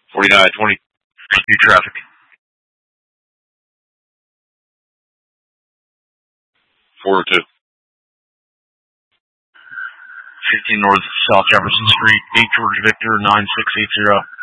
4920. New traffic. 402. 15 North South Jefferson Street, 8 George Victor, 9680.